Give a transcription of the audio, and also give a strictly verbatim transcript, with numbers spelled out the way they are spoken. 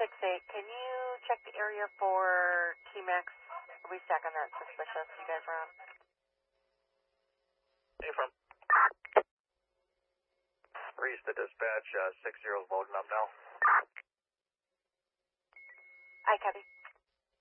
six eight, can you check the area for T-Max? Are we stuck on that suspicious you guys are on? Hey, from Reese to dispatch, uh, six zero's loading up now. I copy.